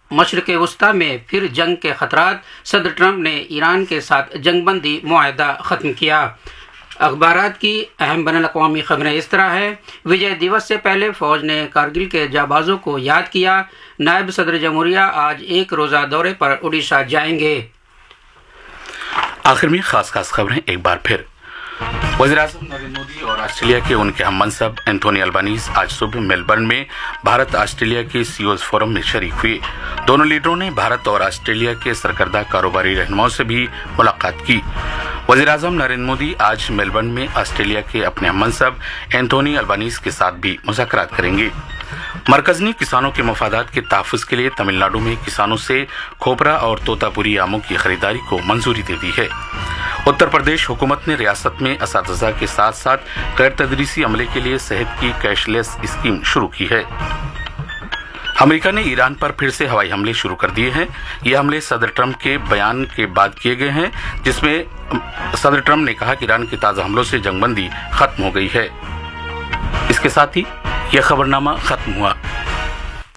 مشرق وسطی میں پھر جنگ کے خطرات، صدر ٹرمپ نے ایران کے ساتھ جنگ بندی معاہدہ ختم کیا۔ اخبارات کی اہم بین الاقوامی خبریں اس طرح ہیں۔ وجے دیوس سے پہلے فوج نے کارگل کے جانبازوں کو یاد کیا۔ نائب صدر جمہوریہ آج ایک روزہ دورے پر اڈیشہ جائیں گے۔ آخر میں خاص خبریں ایک بار پھر۔ وزیر اعظم نریندر مودی اور آسٹریلیا کے ان کے ہم منصب اینتھونی البانیز آج صبح میلبرن میں بھارت آسٹریلیا کے سیوز فورم میں شریک ہوئے۔ دونوں لیڈروں نے بھارت اور آسٹریلیا کے سرکردہ کاروباری رہنماؤں سے بھی ملاقات کی۔ وزیر اعظم نریندر مودی آج میلبرن میں آسٹریلیا کے اپنے ہم منصب اینتھونی البانیز کے ساتھ بھی مذاکرات کریں گے۔ مرکز نے کسانوں کے مفادات کے تحفظ کے لیے تمل ناڈو میں کسانوں سے کھوپرا اور طوطا پوری آموں کی خریداری کو منظوری دے دی ہے۔ اتر پردیش حکومت نے ریاست میں اساتذہ کے ساتھ ساتھ غیر تدریسی عملے کے لیے صحت کی کیش لیس اسکیم شروع کی ہے۔ امریکہ نے ایران پر پھر سے ہوائی حملے شروع کر دیے ہیں۔ یہ حملے صدر ٹرمپ کے بیان کے بعد کیے گئے ہیں، جس میں صدر ٹرمپ نے کہا کہ ایران کے تازہ حملوں سے جنگ بندی ختم ہو گئی ہے۔ اس کے ساتھ ہی یہ خبرنامہ ختم ہوا۔